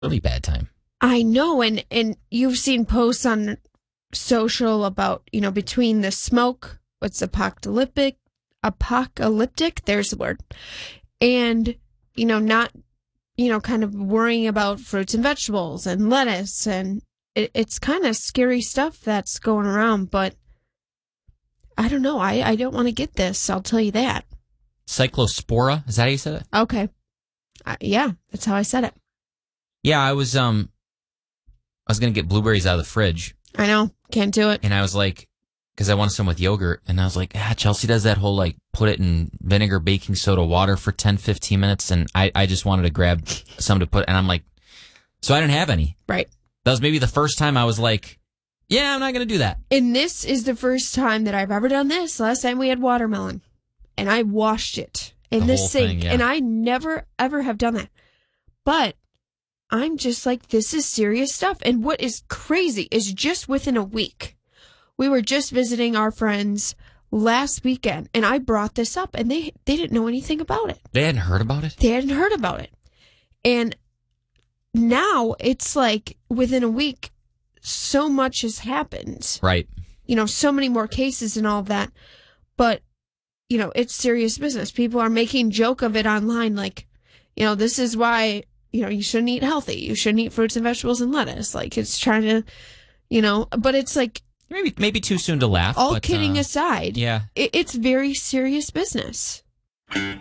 really bad time. I know, and you've seen posts on social about, between the smoke, what's apocalyptic, there's the word, and, not, kind of worrying about fruits and vegetables and lettuce, and it's kind of scary stuff that's going around, but I don't know. I don't want to get this, I'll tell you that. Cyclospora, is that how you said it? Okay. Yeah, that's how I said it. Yeah, I was going to get blueberries out of the fridge. I know, can't do it. And I was like, because I wanted some with yogurt, and I was like, Chelsea does that whole, put it in vinegar, baking soda, water for 10, 15 minutes, and I just wanted to grab some to put, and I'm like, so I didn't have any. Right. That was maybe the first time I was like, yeah, I'm not going to do that. And this is the first time that I've ever done this. Last time we had watermelon, and I washed it in the sink, thing, yeah. and I never, ever have done that. But I'm just like, this is serious stuff. And what is crazy is just within a week, we were just visiting our friends last weekend, and I brought this up, and they didn't know anything about it. They hadn't heard about it? They hadn't heard about it. And now it's like within a week, so much has happened. Right. So many more cases and all of that. But, it's serious business. People are making joke of it online. Like, this is why, you shouldn't eat healthy. You shouldn't eat fruits and vegetables and lettuce. Like, it's trying to, but it's like. Maybe too soon to laugh. All kidding aside. Yeah. It's very serious business.